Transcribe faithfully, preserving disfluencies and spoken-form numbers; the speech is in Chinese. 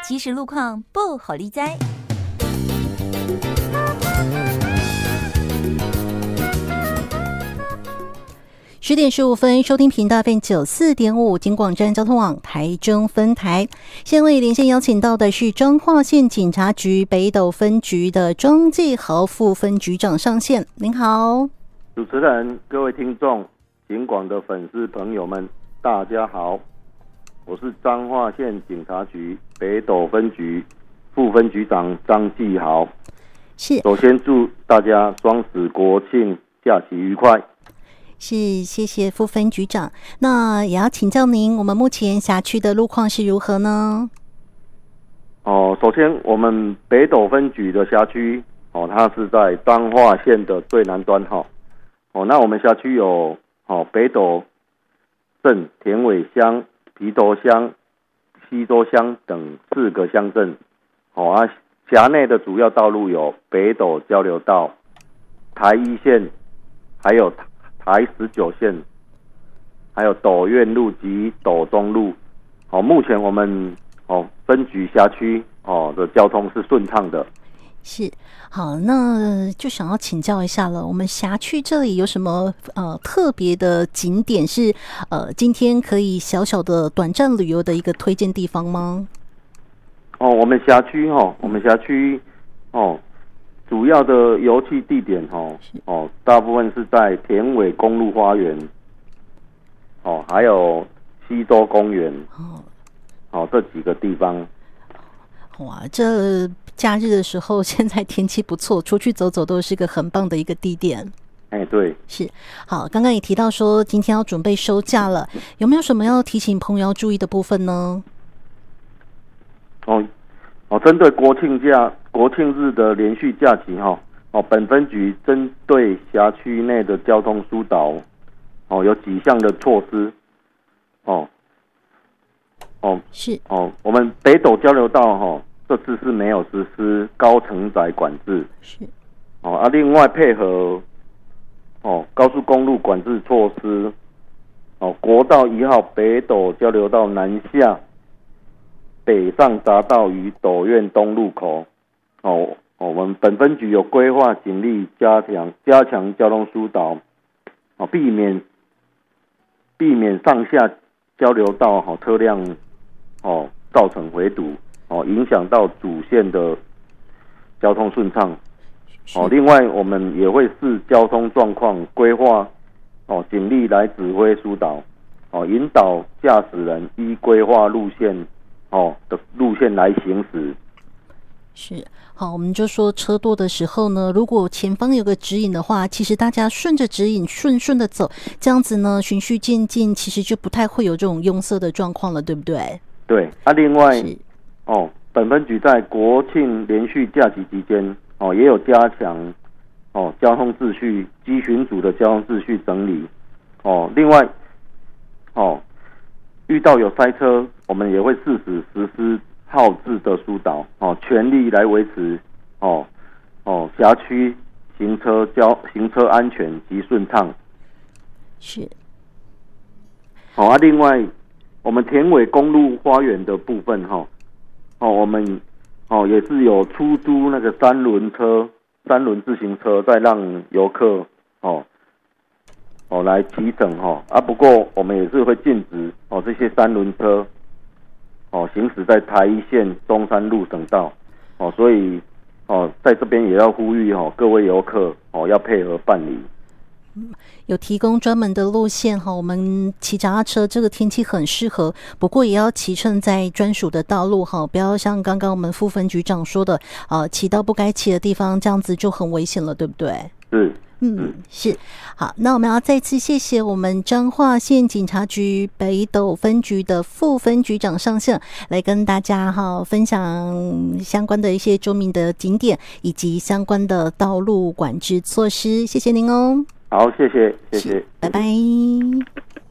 即时路况不好理灾。十点十五分，收听频道 F M 九四点五，警广站交通网台中分台。现在为连线邀请到的是彰化县警察局北斗分局的庄继豪副分局长上线。您好， 主持人、各位听众、警广的粉丝朋友们，大家好，我是彰化县警察局北斗分局副分局长张继豪。 是， 首先祝大家双十国庆假期愉快。 是，谢谢副分局长。那也要请教您，我们目前辖区的路况是如何呢？ 哦，首先我们北斗分局的辖区哦，它是在彰化县的最南端哈。哦，那我们辖区有哦北斗镇、田尾乡、皮头乡、西周乡等四个乡镇。哦啊，辖内的主要道路有北斗交流道、台一线，还有台十九线，还有斗院路及斗中路。哦，目前我们哦分局辖区哦的交通是顺畅的。 是，好，那就想要请教一下了，我们辖区这里有什么呃特别的景点是呃今天可以小小的短暂旅游的一个推荐地方吗？ 哦，我们辖区哦，我们辖区哦。主要的游憩地点哦哦，大部分是在田尾公路花园，哦，还有西周公园，哦，哦这几个地方。 哇，这假日的时候，现在天气不错，出去走走都是个很棒的一个地点。 哎，对， 是。好，刚刚也提到说今天要准备收假了，有没有什么要提醒朋友要注意的部分呢？ 哦哦，针对国庆假。国庆日的连续假期哈，哦，本分局针对辖区内的交通疏导，哦，有几项的措施，哦，哦， 是， 哦，我们北斗交流道哈，这次是没有实施高承载管制， 是， 哦，啊，另外配合，哦，高速公路管制措施，哦，国道一号北斗交流道南下，北上匝道与斗院东路口。哦，我们本分局有规划警力加强加强交通疏导，哦，避免避免上下交流道哦车辆哦造成围堵，哦影响到主线的交通顺畅。哦，另外我们也会视交通状况规划哦警力来指挥疏导，哦引导驾驶人依规划路线哦的路线来行驶。 是，好，我们就说车多的时候呢，如果前方有个指引的话，其实大家顺着指引顺顺的走，这样子呢循序渐进，其实就不太会有这种拥塞的状况了，对不对？ 对啊，另外哦，本分局在国庆连续假期期间哦，也有加强哦交通秩序及巡组的交通秩序整理哦，另外哦遇到有塞车，我们也会适时实施号志的疏导，哦，全力来维持，哦，哦，辖区行车交行车安全及顺畅。 是。 好、哦、啊，另外，我们田尾公路花园的部分，哈、哦，哦，我们哦也是有出租那个三轮车、三轮自行车，再让游客哦哦来骑乘哈、哦、啊，不过我们也是会禁止哦这些三轮车。哦，行驶在台一线中山路省道，哦，所以哦，在这边也要呼吁哦，各位游客哦，要配合办理。 有提供专门的路线哈，我们骑脚踏车这个天气很适合，不过也要骑乘在专属的道路哈，不要像刚刚我们副分局长说的，呃，骑到不该骑的地方，这样子就很危险了，对不对？ 是。 嗯，是。好，那我们要再次谢谢我们彰化县警察局北斗分局的副分局长上线，来跟大家哈分享相关的一些著名的景点以及相关的道路管制措施。谢谢您哦。 好，谢谢，谢谢， 拜拜。